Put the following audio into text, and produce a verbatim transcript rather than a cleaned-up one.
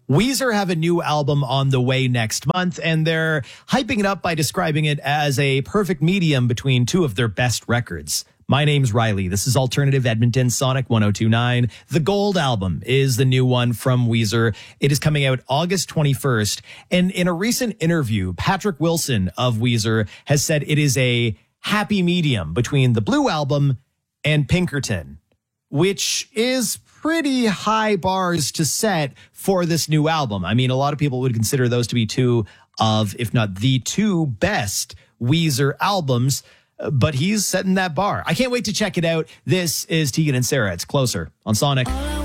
Weezer have a new album on the way next month, and they're hyping it up by describing it as a perfect medium between two of their best records. My name's Riley. This is Alternative Edmonton Sonic one oh two point nine. The Gold album is the new one from Weezer. It is coming out August twenty-first. And in a recent interview, Patrick Wilson of Weezer has said it is a happy medium between the Blue album and Pinkerton, which is pretty high bars to set for this new album. I mean, a lot of people would consider those to be two of, if not the two best Weezer albums, but he's setting that bar. I can't wait to check it out. This is Tegan and Sarah. It's Closer on Sonic.